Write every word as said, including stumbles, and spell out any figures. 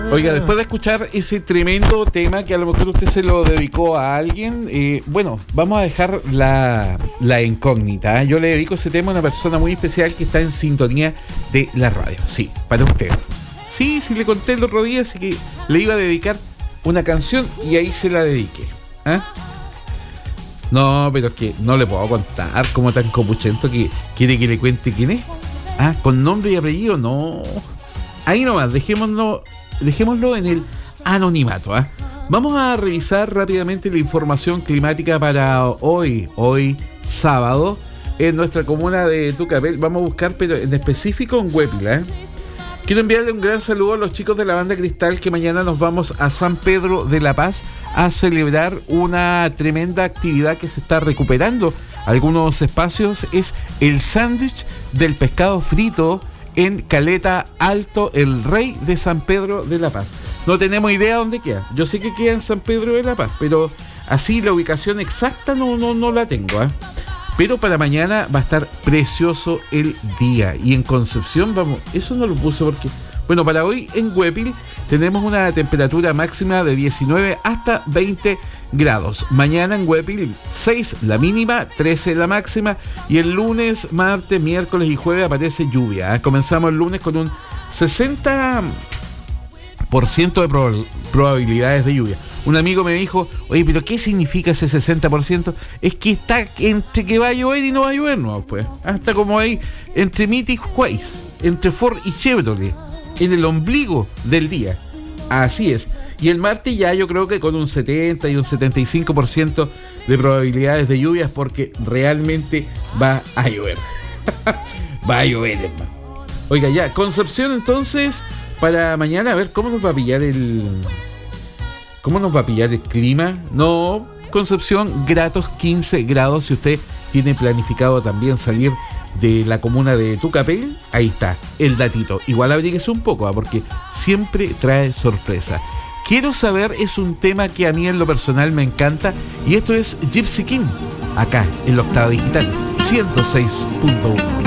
Oiga, después de escuchar ese tremendo tema que a lo mejor usted se lo dedicó a alguien, eh, bueno, vamos a dejar la, la incógnita. ¿eh? Yo le dedico ese tema a una persona muy especial que está en sintonía de la radio. Sí, para usted. Sí, sí le conté el otro día, así que le iba a dedicar una canción y ahí se la dediqué. ¿eh? No, pero es que no le puedo contar como tan copuchento que quiere que le cuente quién es. Ah, con nombre y apellido, no. Ahí nomás, dejémoslo, dejémoslo en el anonimato. ¿eh? Vamos a revisar rápidamente la información climática para hoy, hoy sábado, en nuestra comuna de Tucapel. Vamos a buscar, pero en específico en Huépila. ¿eh? Quiero enviarle un gran saludo a los chicos de la Banda Cristal, que mañana nos vamos a San Pedro de la Paz a celebrar una tremenda actividad que se está recuperando. Algunos espacios es el sándwich del pescado frito en Caleta Alto, el Rey de San Pedro de la Paz. No tenemos idea dónde queda. Yo sé que queda en San Pedro de la Paz, pero así la ubicación exacta no, no, no la tengo. ¿eh? Pero para mañana va a estar precioso el día. Y en Concepción, vamos, eso no lo puse porque... Bueno, para hoy en Huépil tenemos una temperatura máxima de diecinueve hasta veinte grados. Mañana en Huépil seis la mínima, trece la máxima. Y el lunes, martes, miércoles y jueves aparece lluvia. ¿eh? Comenzamos el lunes con un sesenta por ciento de prob- probabilidades de lluvia. Un amigo me dijo, oye, ¿pero qué significa ese sesenta por ciento? Es que está entre que va a llover y no va a llover, no, pues. Hasta como ahí, entre Miti y Juárez, entre Ford y Chevrolet, en el ombligo del día. Así es. Y el martes ya yo creo que con un setenta y un setenta y cinco por ciento de probabilidades de lluvias, porque realmente va a llover. Va a llover, hermano. Oiga, ya, Concepción entonces, para mañana, a ver cómo nos va a pillar el... ¿Cómo nos va a pillar el clima? No, Concepción, gratos quince grados. Si usted tiene planificado también salir de la comuna de Tucapel, ahí está, el datito. Igual abríguese un poco, ¿eh? porque siempre trae sorpresa. Quiero saber es un tema que a mí en lo personal me encanta, y esto es Gypsy King, acá en la Octava Digital ciento seis punto uno.